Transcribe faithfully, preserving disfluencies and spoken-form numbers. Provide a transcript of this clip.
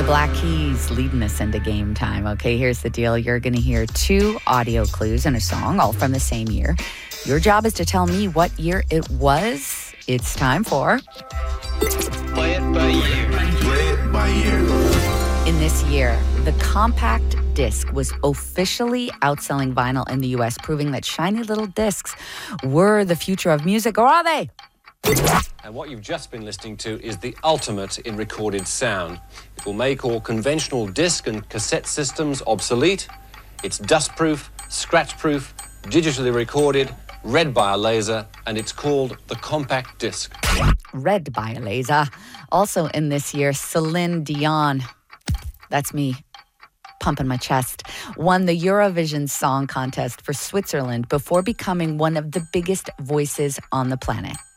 The Black Keys leading us into game time. Okay, here's the deal. You're going to hear two audio clues and a song, all from the same year. Your job is to tell me what year it was. It's time for... Play it by ear. Play it by ear. In this year, the compact disc was officially outselling vinyl in the U S, proving that shiny little discs were the future of music. Or are they? And what you've just been listening to is the ultimate in recorded sound. It will make all conventional disc and cassette systems obsolete. It's dustproof, scratch-proof, digitally recorded, read by a laser, and it's called the compact disc. Read by a laser. Also in this year, Celine Dion, that's me, pumping my chest, won the Eurovision Song Contest for Switzerland before becoming one of the biggest voices on the planet.